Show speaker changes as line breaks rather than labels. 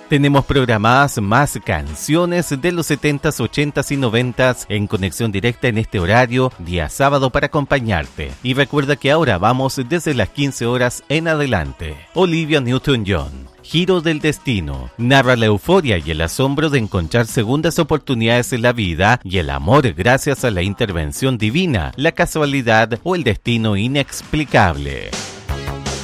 Tenemos programadas más canciones de los 70s, 80s y 90s en conexión directa en este horario, día sábado, para acompañarte. Y recuerda que ahora vamos desde las 15 horas en adelante. Olivia Newton-John, Giro del Destino, narra la euforia y el asombro de encontrar segundas oportunidades en la vida y el amor gracias a la intervención divina, la casualidad o el destino inexplicable.